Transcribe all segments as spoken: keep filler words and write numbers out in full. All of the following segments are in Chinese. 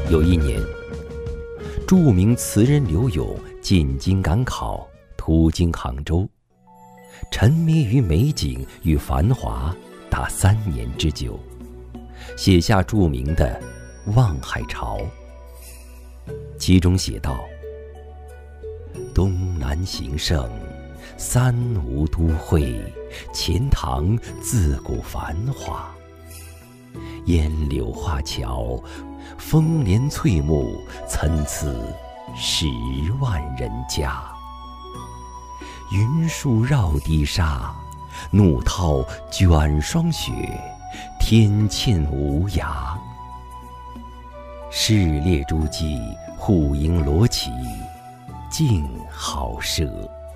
有一年，著名词人柳永进京赶考，途经杭州，沉迷于美景与繁华达三年之久，写下著名的《望海潮》。其中写道：东南形胜，三吴都会，钱塘自古繁华。烟柳画桥，风帘翠幕，参差十万人家。云树绕堤沙，怒涛卷霜雪，天堑无涯。市列诸骑，户迎罗绮，静好舍。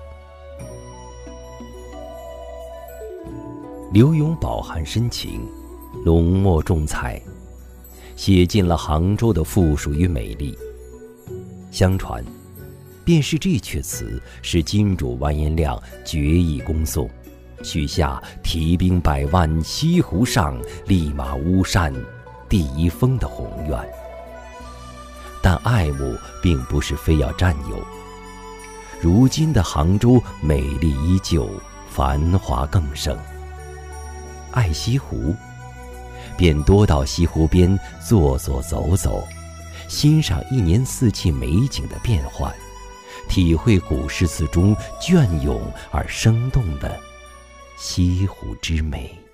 柳永饱含深情，浓墨重彩，写尽了杭州的富庶与美丽。相传，便是这阙词使金主完颜亮决意攻宋，许下提兵百万西湖上，立马巫山第一峰的宏愿。但爱慕并不是非要占有，如今的杭州美丽依旧，繁华更盛。爱西湖，便多到西湖边坐坐走走，欣赏一年四季美景的变幻，体会古诗词中隽永而生动的西湖之美。